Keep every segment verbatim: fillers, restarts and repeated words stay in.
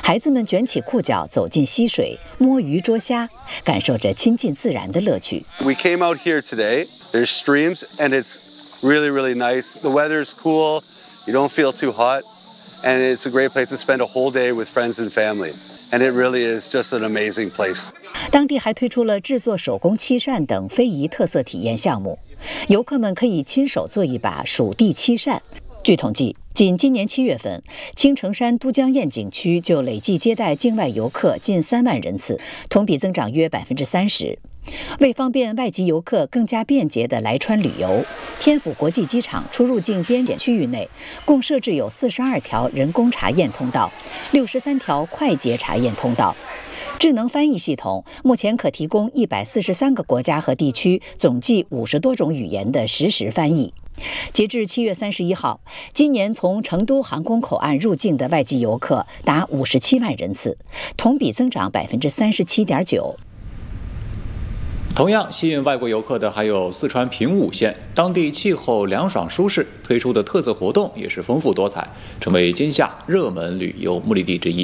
孩子们卷起裤脚走进溪水，摸鱼捉虾，感受着亲近自然的乐趣。 We came out here today. There's streams, and it's really, really nice. The weather's cool. You don't feel too hot, and it's a great place to spend a whole day with friends and family. And it really is just an amazing place. 当地还推出了制作手工漆扇等非遗特色体验项目，游客们可以亲手做一把蜀地漆扇。据统计，仅今年七月份，青城山都江堰景区就累计接待境外游客近三万人次，同比增长约百分之三十。为方便外籍游客更加便捷地来川旅游，天府国际机场出入境边检区域内共设置有四十二条人工查验通道，六十三条快捷查验通道。智能翻译系统目前可提供一百四十三个国家和地区总计五十多种语言的实时翻译。截至七月三十一号，今年从成都航空口岸入境的外籍游客达五十七万人次，同比增长百分之三十七点九。 同样吸引外国游客的还有四川平武县，当地气候凉爽舒适，推出的特色活动也是丰富多彩，成为今夏热门旅游目的地之一。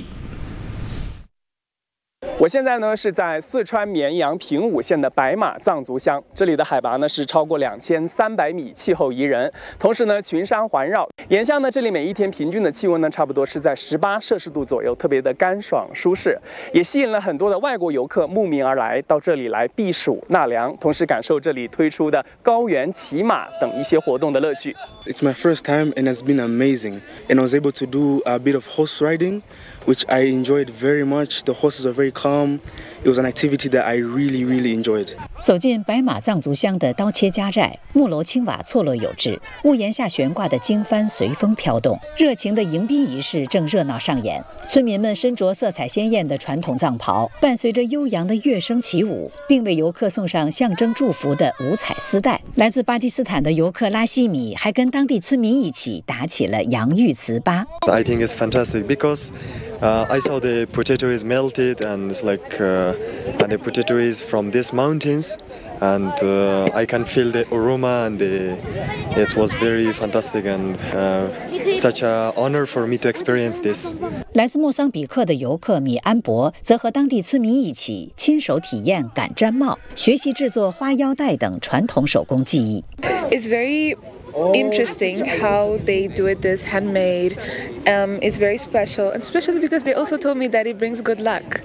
我现在呢是在四川绵阳平武县的白马藏族乡，这里的海拔呢是超过两千三百米，气候宜人，同时呢群山环绕。眼下呢这里每一天平均的气温呢差不多是在十八摄氏度左右，特别的干爽舒适，也吸引了很多的外国游客慕名而来，到这里来避暑纳凉，同时感受这里推出的高原骑马等一些活动的乐趣。 It's my first time and it's been amazing, and I was able to do a bit of horse riding, which I enjoyed very much. The horses are very calm. It was an activity that I really, really enjoyed. 走进白马藏族乡的刀切家寨，木楼青瓦错落有致，屋檐下悬挂的经幡随风飘动，热情的迎宾仪式正热闹上演。村民们身着色彩鲜艳的传统藏袍，伴随着悠扬的乐声起舞，并为游客送上象征祝福的五彩丝带。来自巴基斯坦的游客拉西米还跟当地村民一起打起了洋芋糍粑。 I think it's fantastic because uh, I saw the potato is melted and it's like uh, and the potato is from these mountains, and uh, I can feel the aroma, and the, it was very fantastic and uh, such an honor for me to experience this. 来自莫桑比克的游客米安博则和当地村民一起亲手体验赶毡帽，学习制作花腰带等传统手工技艺。 It's very interesting how they do it, this handmade. Um, it's very special, and especially because they also told me that it brings good luck.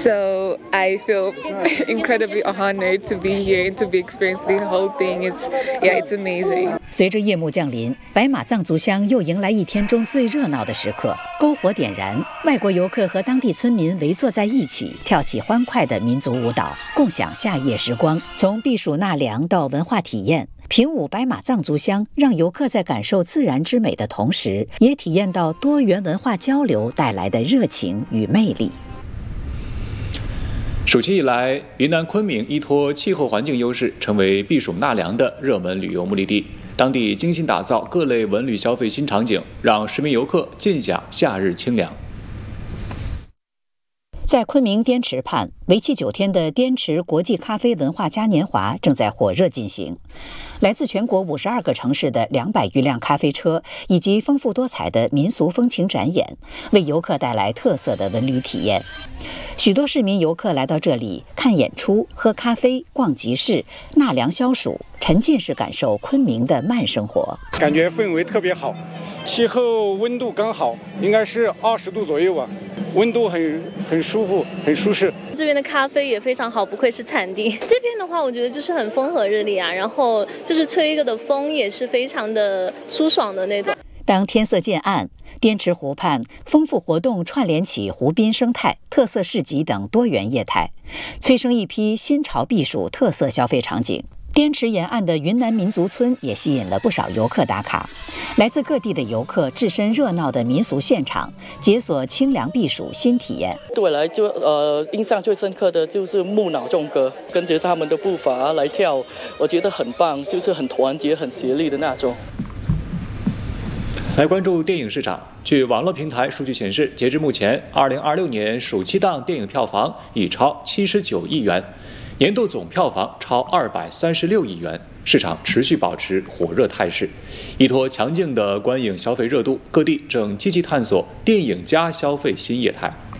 So I feel incredibly honored to be here and to be experiencing the whole thing. It's yeah, it's amazing. 随着夜幕降临，白马藏族乡又迎来一天中最热闹的时刻。篝火点燃，外国游客和当地村民围坐在一起，跳起欢快的民族舞蹈，共享夏夜时光。从避暑纳凉到文化体验，平武白马藏族乡让游客在感受自然之美的同时，也体验到多元文化交流带来的热情与魅力。 暑期以来，云南昆明依托气候环境优势，成为避暑纳凉的热门旅游目的地。当地精心打造各类文旅消费新场景，让市民游客尽享夏日清凉。 在昆明滇池畔，为期九天的滇池国际咖啡文化嘉年华正在火热进行。来自全国五十二个城市的两百余辆咖啡车，以及丰富多彩的民俗风情展演，为游客带来特色的文旅体验。许多市民游客来到这里看演出、喝咖啡、逛集市、纳凉消暑，沉浸式感受昆明的慢生活。 感觉氛围特别好，气候温度刚好，应该是二十度左右吧。温度很很舒服，很舒适。 这边的咖啡也非常好，不愧是产地。这边的话，我觉得就是很风和日丽啊，然后就是吹一个的风也是非常的舒爽的那种。 当天色渐暗，滇池湖畔丰富活动串联起湖滨生态、特色市集等多元业态，催生一批新潮避暑特色消费场景。滇池沿岸的云南民族村也吸引了不少游客打卡。来自各地的游客置身热闹的民俗现场，解锁清凉避暑新体验。 对我来就呃印象最深刻的就是木脑众歌，跟着他们的步伐来跳，我觉得很棒，就是很团结、很协力的那种。 来关注电影市场。据网络平台数据显示，截至目前，二零二六年暑期档电影票房已超七十九亿元，年度总票房超二百三十六亿元，市场持续保持火热态势。依托强劲的观影消费热度，各地正积极探索电影加消费新业态。